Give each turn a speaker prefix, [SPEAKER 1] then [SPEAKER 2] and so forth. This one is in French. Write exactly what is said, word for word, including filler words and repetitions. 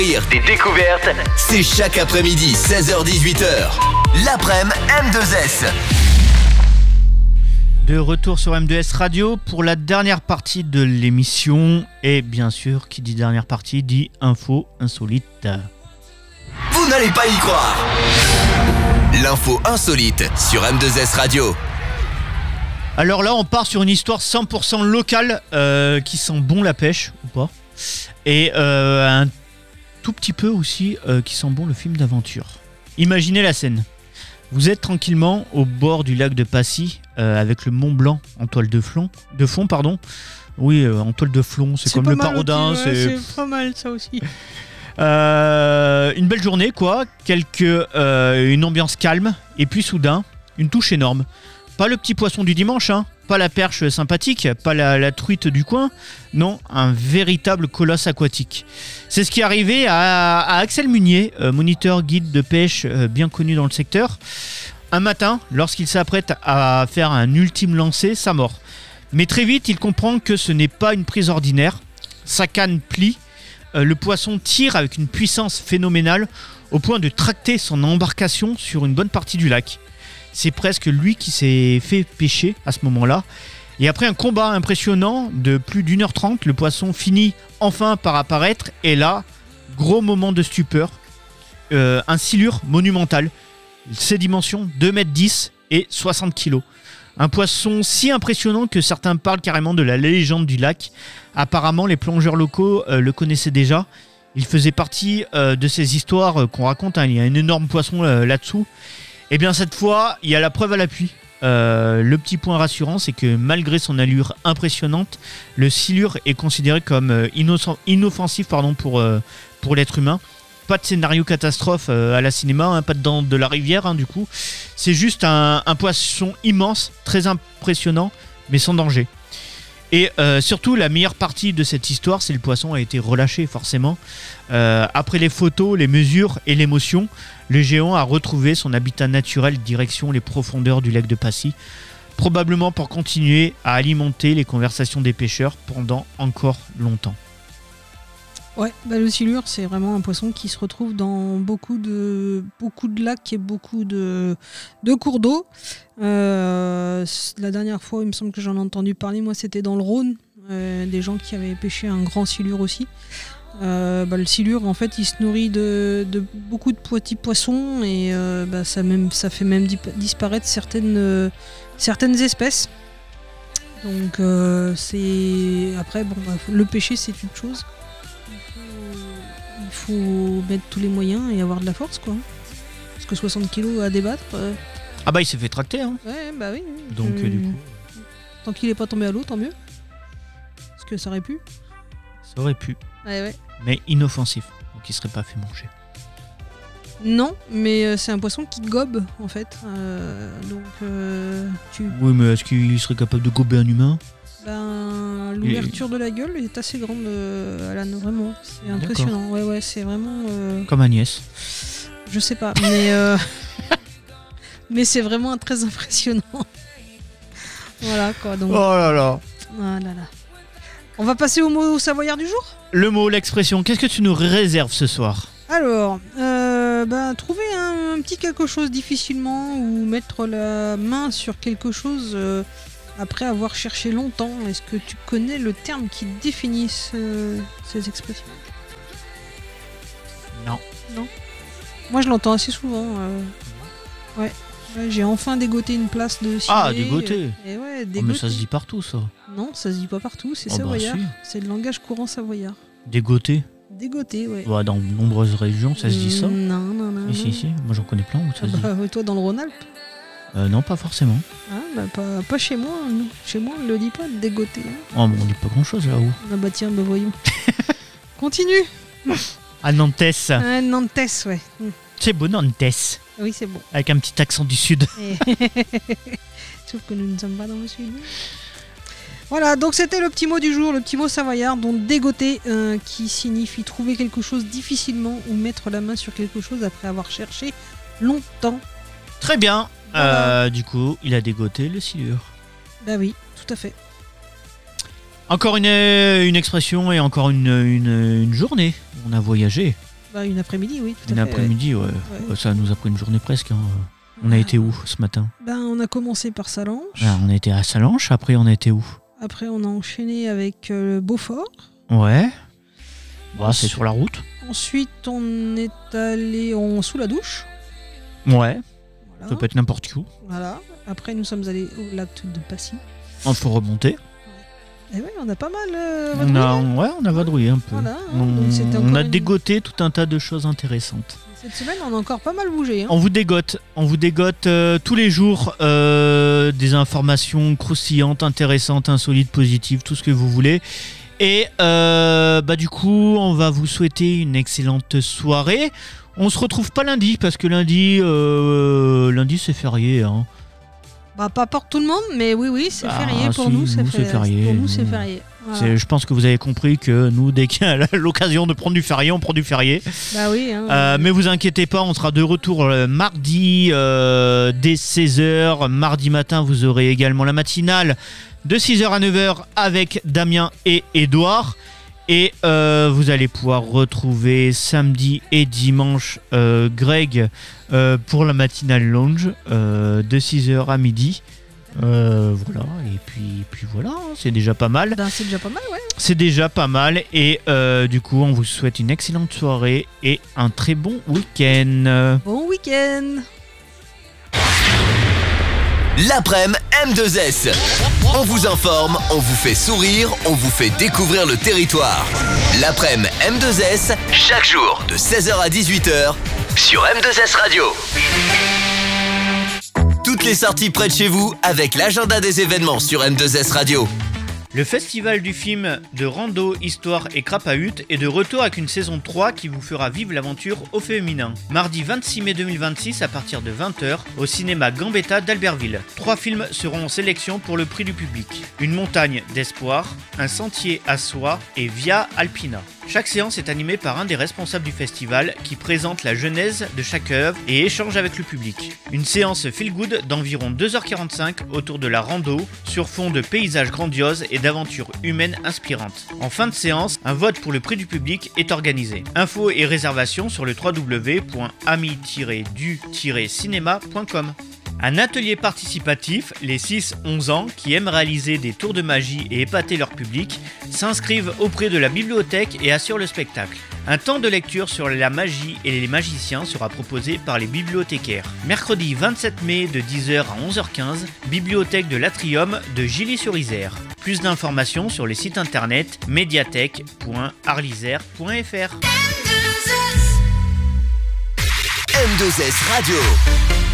[SPEAKER 1] Des découvertes, c'est chaque après-midi, seize heures dix-huit heures. L'après-midi M deux S.
[SPEAKER 2] De retour sur M deux S Radio pour la dernière partie de l'émission. Et bien sûr, qui dit dernière partie dit info insolite.
[SPEAKER 1] Vous n'allez pas y croire. L'info insolite sur M deux S Radio.
[SPEAKER 2] Alors là, on part sur une histoire cent pour cent locale euh, qui sent bon la pêche, ou pas. Et euh, un tout petit peu aussi euh, qui sent bon le film d'aventure. Imaginez la scène. Vous êtes tranquillement au bord du lac de Passy euh, avec le Mont Blanc en toile de fond. De fond pardon. Oui, euh, en toile de fond, c'est, c'est comme le Parodin.
[SPEAKER 3] Okay, ouais, c'est... c'est pas mal ça aussi.
[SPEAKER 2] Euh, une belle journée quoi, quelques, euh, une ambiance calme et puis soudain, une touche énorme. Pas le petit poisson du dimanche, hein, pas la perche sympathique, pas la, la truite du coin, non, un véritable colosse aquatique. C'est ce qui est arrivé à, à Axel Munier, euh, moniteur guide de pêche euh, bien connu dans le secteur. Un matin, lorsqu'il s'apprête à faire un ultime lancer, ça mord. Mais très vite, il comprend que ce n'est pas une prise ordinaire. Sa canne plie, euh, le poisson tire avec une puissance phénoménale au point de tracter son embarcation sur une bonne partie du lac. C'est presque lui qui s'est fait pêcher à ce moment-là. Et après un combat impressionnant de plus d'une heure trente, le poisson finit enfin par apparaître. Et là, gros moment de stupeur. Euh, un silure monumental. Ses dimensions, deux mètres dix et soixante kilos. Un poisson si impressionnant que certains parlent carrément de la légende du lac. Apparemment, les plongeurs locaux euh, le connaissaient déjà. Il faisait partie euh, de ces histoires euh, qu'on raconte. Hein. Il y a un énorme poisson euh, là-dessous. Et bien cette fois, il y a la preuve à l'appui. Euh, le petit point rassurant, c'est que malgré son allure impressionnante, le silure est considéré comme euh, innocent, inoffensif pardon, pour, euh, pour l'être humain. Pas de scénario catastrophe euh, à la cinéma, hein, pas de dents de la rivière hein, du coup. C'est juste un, un poisson immense, très impressionnant, mais sans danger. Et euh, surtout, la meilleure partie de cette histoire, c'est que le poisson a été relâché, forcément. Euh, après les photos, les mesures et l'émotion, le géant a retrouvé son habitat naturel direction les profondeurs du lac de Passy, probablement pour continuer à alimenter les conversations des pêcheurs pendant encore longtemps.
[SPEAKER 3] Ouais, bah le silure, c'est vraiment un poisson qui se retrouve dans beaucoup de, beaucoup de lacs et beaucoup de, de cours d'eau. Euh, la dernière fois, il me semble que j'en ai entendu parler, moi c'était dans le Rhône, euh, des gens qui avaient pêché un grand silure aussi. Euh, bah, le silure, en fait, il se nourrit de, de beaucoup de petits poissons et euh, bah, ça, même, ça fait même disparaître certaines, euh, certaines espèces. Donc euh, c'est... Après, bon, bah, le pêcher, c'est une chose. Il faut mettre tous les moyens et avoir de la force, quoi. Parce que soixante kilos à débattre... Euh...
[SPEAKER 2] Ah bah il s'est fait tracter, hein.
[SPEAKER 3] Ouais, bah oui. oui.
[SPEAKER 2] Donc euh, du coup...
[SPEAKER 3] Tant qu'il n'est pas tombé à l'eau, tant mieux. Parce que ça aurait pu.
[SPEAKER 2] Ça aurait pu.
[SPEAKER 3] Ouais, ouais.
[SPEAKER 2] Mais inoffensif. Donc il ne serait pas fait manger.
[SPEAKER 3] Non, mais euh, c'est un poisson qui gobe, en fait. Euh, donc euh, tu...
[SPEAKER 2] Oui, mais est-ce qu'il serait capable de gober un humain ?
[SPEAKER 3] Ben, l'ouverture Et... de la gueule est assez grande, euh, Alan, vraiment. C'est impressionnant. D'accord. Ouais, ouais, c'est vraiment... Euh...
[SPEAKER 2] Comme Agnès.
[SPEAKER 3] Je sais pas, mais... Euh... mais c'est vraiment très impressionnant. Voilà, quoi. Donc...
[SPEAKER 2] Oh là là.
[SPEAKER 3] Oh là là. On va passer au mot savoyard du jour ?
[SPEAKER 2] Le mot, l'expression, qu'est-ce que tu nous réserves ce soir ?
[SPEAKER 3] Alors, euh, bah, trouver un, un petit quelque chose difficilement ou mettre la main sur quelque chose... Euh... Après avoir cherché longtemps, est-ce que tu connais le terme qui définit ce, ces expressions ?
[SPEAKER 2] Non.
[SPEAKER 3] Non. Moi, je l'entends assez souvent. Euh... Ouais. ouais. J'ai enfin dégoté une place de ciné.
[SPEAKER 2] Ah, dégoté.
[SPEAKER 3] Et ouais, dégoté.
[SPEAKER 2] Oh, mais ça se dit partout, ça.
[SPEAKER 3] Non, ça se dit pas partout. C'est
[SPEAKER 2] oh,
[SPEAKER 3] savoyard.
[SPEAKER 2] Bah, si.
[SPEAKER 3] C'est le langage courant savoyard.
[SPEAKER 2] Dégoté.
[SPEAKER 3] Dégoté, ouais.
[SPEAKER 2] ouais. Dans de nombreuses régions, ça se dit ça.
[SPEAKER 3] Non, non, non.
[SPEAKER 2] Et si, si. Moi, j'en connais plein où ça
[SPEAKER 3] ah
[SPEAKER 2] se
[SPEAKER 3] bah,
[SPEAKER 2] dit.
[SPEAKER 3] Toi, dans le Rhône-Alpes ?
[SPEAKER 2] Euh, non, pas forcément.
[SPEAKER 3] Ah, bah, pas, pas chez moi. Nous. Chez moi, on le dit pas, dégoté. Hein.
[SPEAKER 2] Oh, mais on dit pas grand-chose là-haut.
[SPEAKER 3] Ah bah tiens, bah voyons. Continue.
[SPEAKER 2] À Nantes.
[SPEAKER 3] Ah, Nantes, ouais.
[SPEAKER 2] C'est beau, Nantes.
[SPEAKER 3] Oui, c'est bon.
[SPEAKER 2] Avec un petit accent du sud.
[SPEAKER 3] Sauf que nous ne sommes pas dans le sud. Voilà, donc c'était le petit mot du jour, le petit mot savoyard, donc dégoter, euh, qui signifie trouver quelque chose difficilement ou mettre la main sur quelque chose après avoir cherché longtemps.
[SPEAKER 2] Très bien.
[SPEAKER 3] Voilà.
[SPEAKER 2] Euh, du coup, il a dégoté le silure.
[SPEAKER 3] Bah oui, tout à fait.
[SPEAKER 2] Encore une, une expression et encore une, une, une journée. On a voyagé.
[SPEAKER 3] Bah, une après-midi, oui. Tout
[SPEAKER 2] Une
[SPEAKER 3] à fait,
[SPEAKER 2] après-midi, ouais.
[SPEAKER 3] ouais.
[SPEAKER 2] Ouais. Ça nous a pris une journée presque. Hein. On a été où ce matin?
[SPEAKER 3] Ben, on a commencé par Salanches.
[SPEAKER 2] Ah, on a été à Salanches, après on a été où?
[SPEAKER 3] Après, on a enchaîné avec euh, Beaufort.
[SPEAKER 2] Ouais. Bah, c'est sur la route.
[SPEAKER 3] Ensuite, on est allé en sous la douche.
[SPEAKER 2] Ouais.
[SPEAKER 3] Voilà.
[SPEAKER 2] Ça peut être n'importe où.
[SPEAKER 3] Voilà. Après, nous sommes allés au lac de Passy.
[SPEAKER 2] Il faut remonter.
[SPEAKER 3] Et oui, on a pas mal euh,
[SPEAKER 2] On a, ouais, on a vadrouillé un peu.
[SPEAKER 3] Voilà,
[SPEAKER 2] on
[SPEAKER 3] donc c'était
[SPEAKER 2] on
[SPEAKER 3] encore
[SPEAKER 2] a
[SPEAKER 3] une-
[SPEAKER 2] dégoté tout un tas de choses intéressantes.
[SPEAKER 3] Cette semaine, on a encore pas mal bougé. Hein.
[SPEAKER 2] On vous dégote, on vous dégote euh, tous les jours euh, des informations croustillantes, intéressantes, insolites, positives, tout ce que vous voulez. Et euh, bah du coup, on va vous souhaiter une excellente soirée. On se retrouve pas lundi parce que lundi, euh, lundi c'est férié. Hein.
[SPEAKER 3] Bah, pas pour tout le monde, mais oui, oui, c'est
[SPEAKER 2] Bah,
[SPEAKER 3] férié. Pour
[SPEAKER 2] si,
[SPEAKER 3] nous, c'est
[SPEAKER 2] nous,
[SPEAKER 3] fait-
[SPEAKER 2] c'est férié.
[SPEAKER 3] Pour nous, c'est
[SPEAKER 2] Nous,
[SPEAKER 3] férié. Voilà.
[SPEAKER 2] C'est- je pense que vous avez compris que nous, dès qu'il y a l'occasion de prendre du férié, on prend du férié.
[SPEAKER 3] Bah oui. Hein,
[SPEAKER 2] Euh, mais vous inquiétez pas, on sera de retour euh, mardi euh, dès seize heures. Mardi matin, vous aurez également la matinale de six heures à neuf heures avec Damien et Édouard. Et euh, vous allez pouvoir retrouver samedi et dimanche euh, Greg euh, pour la matinale lounge euh, de six heures à midi. Euh, voilà, et puis, puis voilà, hein, c'est déjà pas mal.
[SPEAKER 3] Ben, c'est déjà pas mal, ouais.
[SPEAKER 2] C'est déjà pas mal. Et euh, du coup, on vous souhaite une excellente soirée et un très bon week-end.
[SPEAKER 3] Bon week-end.
[SPEAKER 1] L'après-midi M deux S. On vous informe, on vous fait sourire, on vous fait découvrir le territoire. L'après-midi M deux S, chaque jour de seize heures à dix-huit heures sur M deux S Radio. Toutes les sorties près de chez vous avec l'agenda des événements sur M deux S Radio.
[SPEAKER 2] Le festival du film de rando, histoire et crapahut est de retour avec une saison trois qui vous fera vivre l'aventure au féminin. Mardi vingt-six mai deux mille vingt-six à partir de vingt heures au cinéma Gambetta d'Albertville. Trois films seront en sélection pour le prix du public. Une montagne d'espoir, un sentier à soi et Via Alpina. Chaque séance est animée par un des responsables du festival qui présente la genèse de chaque œuvre et échange avec le public. Une séance feel good d'environ deux heures quarante-cinq autour de la rando sur fond de paysages grandioses et d'aventures humaines inspirantes. En fin de séance, un vote pour le prix du public est organisé. Infos et réservations sur le w w w point ami tiret du tiret cinéma point com. Un atelier participatif, les six onze ans qui aiment réaliser des tours de magie et épater leur public, s'inscrivent auprès de la bibliothèque et assurent le spectacle. Un temps de lecture sur la magie et les magiciens sera proposé par les bibliothécaires. Mercredi vingt-sept mai de dix heures à onze heures quinze, bibliothèque de l'Atrium de Gilly-sur-Isère. Plus d'informations sur les sites internet médiathèque point arlisère point f r.
[SPEAKER 1] M deux S Radio.